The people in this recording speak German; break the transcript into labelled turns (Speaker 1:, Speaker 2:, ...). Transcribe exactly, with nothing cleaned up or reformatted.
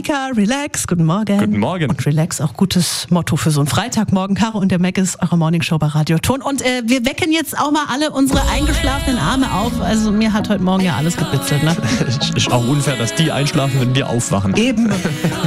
Speaker 1: Mika, relax, guten Morgen.
Speaker 2: Guten Morgen.
Speaker 1: Und relax, auch gutes Motto für so einen Freitagmorgen. Caro und der Mac ist eure Morningshow bei Radio Ton. Und äh, wir wecken jetzt auch mal alle unsere eingeschlafenen Arme auf. Also mir hat heute Morgen ja alles gebitzelt, ne?
Speaker 2: Ist auch unfair, dass die einschlafen, wenn wir aufwachen.
Speaker 1: Eben.